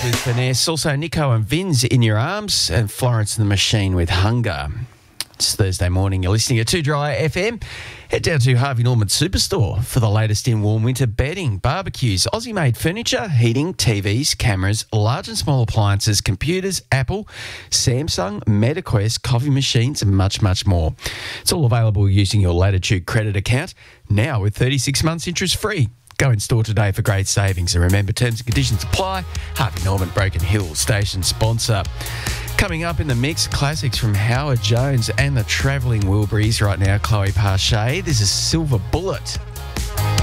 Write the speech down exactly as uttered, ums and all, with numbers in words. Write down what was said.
with Finesse. Also, Nico and Vin's In Your Arms, and Florence and the Machine with Hunger. It's Thursday morning. You're listening to Too Dry F M. Head down to Harvey Norman Superstore for the latest in warm winter bedding, barbecues, Aussie-made furniture, heating, T Vs, cameras, large and small appliances, computers, Apple, Samsung, MetaQuest, coffee machines, and much, much more. It's all available using your Latitude credit account, now with thirty-six months interest free. Go in store today for great savings. And remember, terms and conditions apply. Harvey Norman, Broken Hill station sponsor. Coming up in the mix, classics from Howard Jones and the Travelling Wilburys right now, Chloe Parche. This is Silver Bullet.